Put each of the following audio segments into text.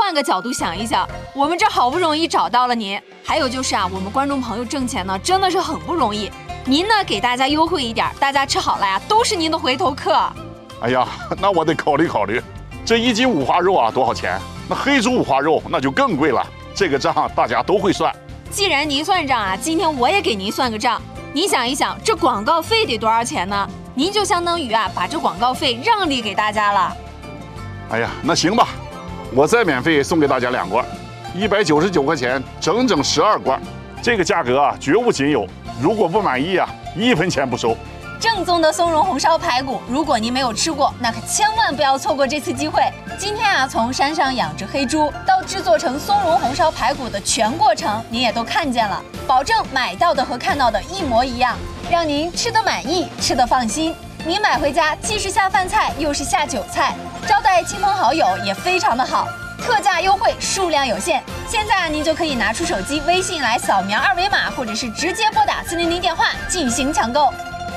换个角度想一想，我们这好不容易找到了您，还有就是啊，我们观众朋友挣钱呢真的是很不容易。您呢给大家优惠一点，大家吃好了呀，都是您的回头客。 哎呀，那我得考虑考虑。这1斤五花肉啊多少钱？那黑猪五花肉那就更贵了。这个账大家都会算。 既然您算账啊，今天我也给您算个账。您想一想，这广告费得多少钱呢？您就相当于啊把这广告费让利给大家了。 哎呀，那行吧，我再免费送给大家2罐，199块钱，整整12罐。这个价格啊绝无仅有，如果不满意啊，1分钱不收。 正宗的松茸红烧排骨，如果您没有吃过，那可千万不要错过这次机会。今天啊，从山上养殖黑猪到制作成松茸红烧排骨的全过程，您也都看见了，保证买到的和看到的一模一样，让您吃得满意，吃得放心。您买回家既是下饭菜，又是下酒菜，招待亲朋好友也非常的好。特价优惠，数量有限，现在您就可以拿出手机微信来扫描2维码，或者是直接拨打400电话进行抢购。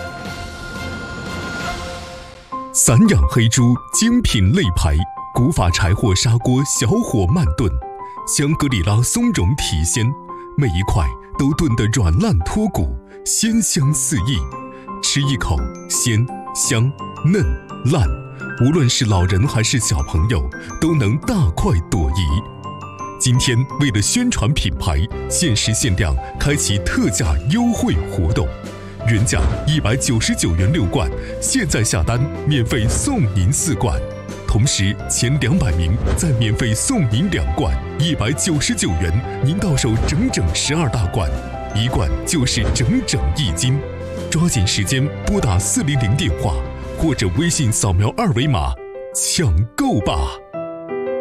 散养黑猪精品肋排，古法柴火砂锅小火慢炖，香格里拉松茸体鲜，每一块都炖得软烂脱骨，鲜香四溢。吃一口鲜香嫩烂，无论是老人还是小朋友都能大快朵颐。今天为了宣传品牌，限时限量开启特价优惠活动，原价199元6罐，现在下单免费送您4罐，同时前200名再免费送您2罐，199元您到手整整12大罐，1罐就是整整1斤。抓紧时间拨打400电话，或者微信扫描2维码抢购吧。